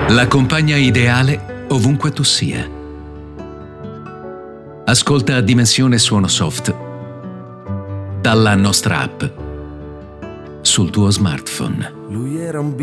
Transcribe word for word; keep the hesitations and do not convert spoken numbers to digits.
La compagna ideale ovunque tu sia. Ascolta Dimensione Suono Soft dalla nostra app sul tuo smartphone. Lui era un